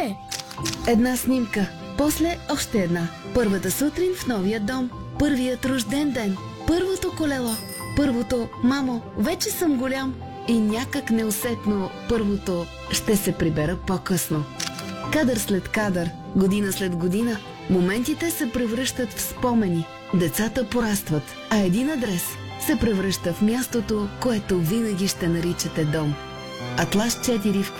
е? Една снимка, после още една. Първата сутрин в новия дом, първият рожден ден, първото колело, първото «Мамо, вече съм голям» и някак неусетно първото «Ще се прибера по-късно». Кадър след кадър, година след година, моментите се превръщат в спомени, децата порастват, а един адрес се превръща в мястото, което винаги ще наричате дом. Атлас 4 в